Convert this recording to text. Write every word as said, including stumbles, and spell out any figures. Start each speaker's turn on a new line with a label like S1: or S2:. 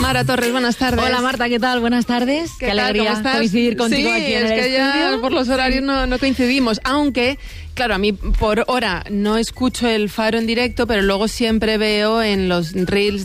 S1: Mara Torres, buenas tardes.
S2: Hola Marta, ¿qué tal? Buenas tardes.
S1: ¿Qué,
S2: Qué
S1: tal?
S2: alegría
S1: ¿Cómo estás?
S2: coincidir contigo
S1: sí,
S2: aquí en
S1: es
S2: el
S1: que
S2: estudio.
S1: ya por los horarios no, no coincidimos, aunque, claro, a mí por hora no escucho el Faro en directo, pero luego siempre veo en los reels